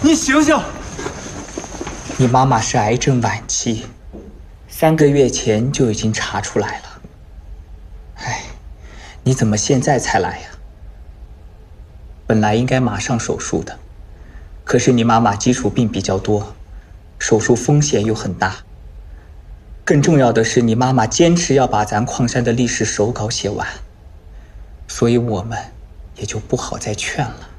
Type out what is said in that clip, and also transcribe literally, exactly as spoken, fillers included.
你醒醒！ 你妈妈是癌症晚期，三个月前就已经查出来了。哎，你怎么现在才来呀？本来应该马上手术的，可是你妈妈基础病比较多，手术风险又很大。更重要的是，你妈妈坚持要把咱矿山的历史手稿写完，所以我们也就不好再劝了。